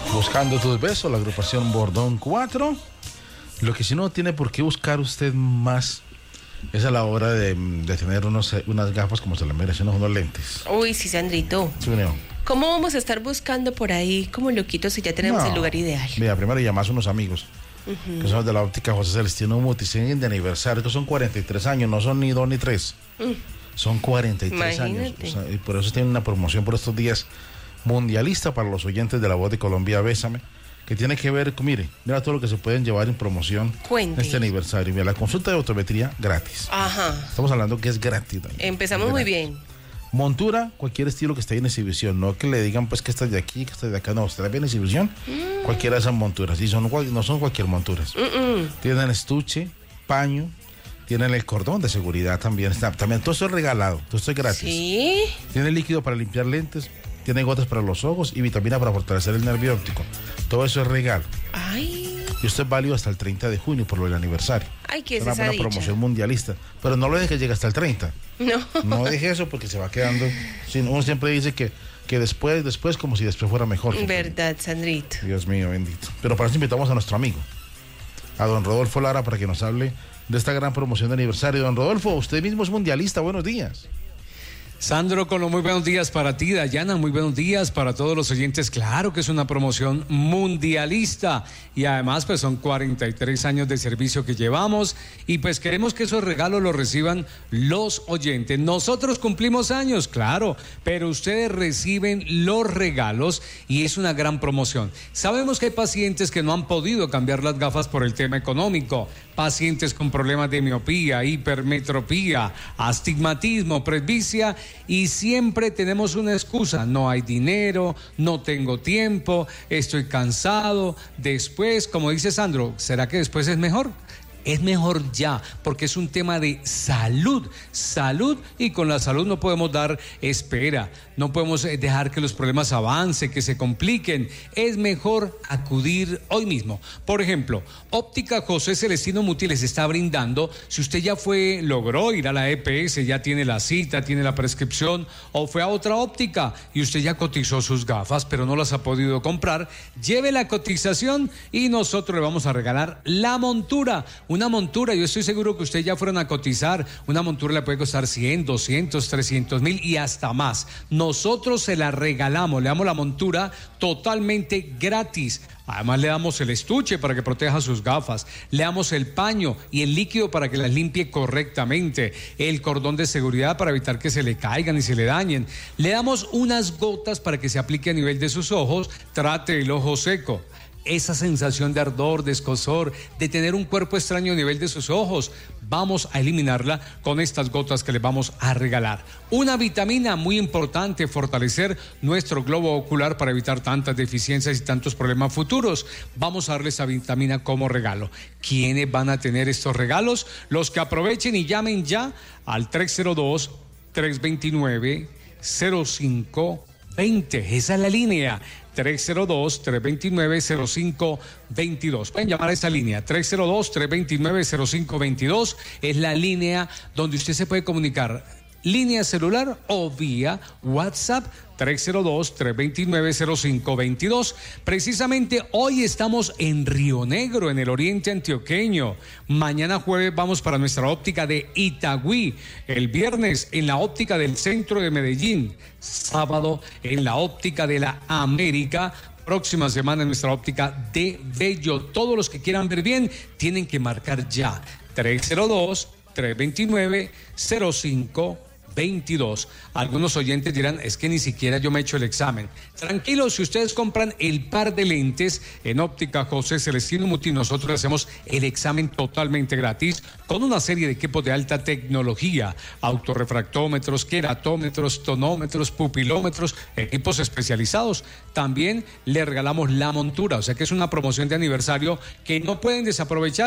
Buscando tus besos, la agrupación Bordón 4. Lo que sí no tiene por qué buscar usted más es a la hora de tener unas gafas como se le merecen, unos lentes. Uy, sí, Sandrito. Sí, no. ¿Cómo vamos a estar buscando por ahí como loquitos si ya tenemos el lugar ideal? Mira, primero llamás a unos amigos que son de la óptica José Celestino Muti, siguen de aniversario. Estos son 43 años, no son ni 2 ni 3. Son 43 años. O sea, y por eso tienen una promoción por estos días mundialista para los oyentes de La Voz de Colombia, Bésame, que tiene que ver con, mira todo lo que se pueden llevar en promoción en este aniversario. Mira, la consulta de optometría gratis. Ajá. Estamos hablando que es gratis también. Empezamos muy bien. Montura, cualquier estilo que esté en exhibición, no que le digan pues que estás de aquí, que estás de acá, no, está bien en exhibición, cualquiera de esas monturas, y no son cualquier monturas. Tienen estuche, paño, tienen el cordón de seguridad también, también todo eso es regalado, todo esto es gratis. Sí. Tiene líquido para limpiar lentes, tiene gotas para los ojos y vitamina para fortalecer el nervio óptico. Todo eso es regalo. Ay. Y esto es válido hasta el 30 de junio por lo del aniversario. Ay, ¿qué es una buena promoción mundialista. Pero no lo deje que llegue hasta el 30. No deje eso porque se va quedando. Uno siempre dice que después, como si después fuera mejor. Verdad, Sandrito. Dios mío, bendito. Pero para eso invitamos a nuestro amigo, a don Rodolfo Lara, para que nos hable de esta gran promoción de aniversario. Don Rodolfo, usted mismo es mundialista. Buenos días. Sandro, con los muy buenos días para ti, Dayana, muy buenos días para todos los oyentes. Claro que es una promoción mundialista y además pues son 43 años de servicio que llevamos y pues queremos que esos regalos los reciban los oyentes. Nosotros cumplimos años, claro, pero ustedes reciben los regalos y es una gran promoción. Sabemos que hay pacientes que no han podido cambiar las gafas por el tema económico, pacientes con problemas de miopía, hipermetropía, astigmatismo, presbicia, y siempre tenemos una excusa: no hay dinero, no tengo tiempo, estoy cansado. Después, como dice Sandro, ¿será que después es mejor? Es mejor ya, porque es un tema de salud, y con la salud no podemos dar espera, no podemos dejar que los problemas avancen, que se compliquen. Es mejor acudir hoy mismo. Por ejemplo, Óptica José Celestino Muti les está brindando, si usted ya logró ir a la EPS, ya tiene la cita, tiene la prescripción, o fue a otra óptica y usted ya cotizó sus gafas, pero no las ha podido comprar, lleve la cotización y nosotros le vamos a regalar la montura. Una montura, yo estoy seguro que ustedes ya fueron a cotizar, una montura le puede costar 100, 200, 300 mil y hasta más. Nosotros se la regalamos, le damos la montura totalmente gratis. Además le damos el estuche para que proteja sus gafas, le damos el paño y el líquido para que las limpie correctamente, el cordón de seguridad para evitar que se le caigan y se le dañen, le damos unas gotas para que se aplique a nivel de sus ojos, trate el ojo seco. Esa sensación de ardor, de escozor, de tener un cuerpo extraño a nivel de sus ojos, vamos a eliminarla con estas gotas que les vamos a regalar. Una vitamina muy importante, fortalecer nuestro globo ocular para evitar tantas deficiencias y tantos problemas futuros. Vamos a darle esa vitamina como regalo. ¿Quiénes van a tener estos regalos? Los que aprovechen y llamen ya al 302-329-0520. Esa es la línea. 302-329-0522. Pueden llamar a esta línea, 302-329-0522. Es la línea donde usted se puede comunicar, línea celular o vía WhatsApp, 302-329-0522. Precisamente hoy estamos en Río Negro, en el oriente antioqueño. Mañana jueves vamos para nuestra óptica de Itagüí. El viernes en la óptica del centro de Medellín. Sábado en la óptica de la América. Próxima semana en nuestra óptica de Bello. Todos los que quieran ver bien tienen que marcar ya. 302-329-0522. Algunos oyentes dirán, es que ni siquiera yo me he hecho el examen. Tranquilos, si ustedes compran el par de lentes en Óptica José Celestino Muti, nosotros hacemos el examen totalmente gratis con una serie de equipos de alta tecnología, autorrefractómetros, queratómetros, tonómetros, pupilómetros, equipos especializados. También le regalamos la montura, o sea que es una promoción de aniversario que no pueden desaprovechar.